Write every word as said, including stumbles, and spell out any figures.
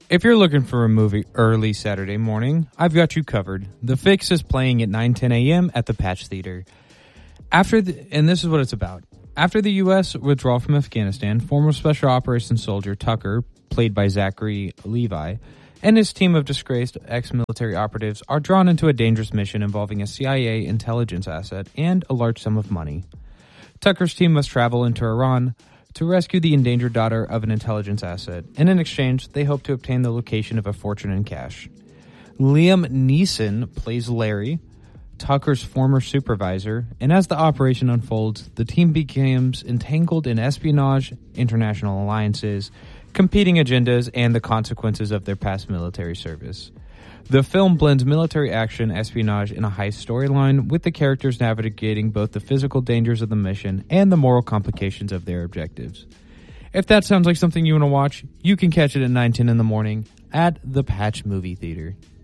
If you're looking for a movie early Saturday morning, I've got you covered. The Fix is playing at nine ten a.m. at the Patch Theater. After the, and this is what it's about. After the U S withdrawal from Afghanistan, former Special Operations soldier Tucker, played by Zachary Levi, and his team of disgraced ex-military operatives are drawn into a dangerous mission involving a C I A intelligence asset and a large sum of money. Tucker's team must travel into Iran to rescue the endangered daughter of an intelligence asset, and in exchange, they hope to obtain the location of a fortune in cash. Liam Neeson plays Larry, Tucker's former supervisor, and as the operation unfolds, the team becomes entangled in espionage, international alliances, competing agendas, and the consequences of their past military service. The film blends military action, espionage, and a heist storyline, with the characters navigating both the physical dangers of the mission and the moral complications of their objectives. If that sounds like something you want to watch, you can catch it at nine ten in the morning at the Patch Movie Theater.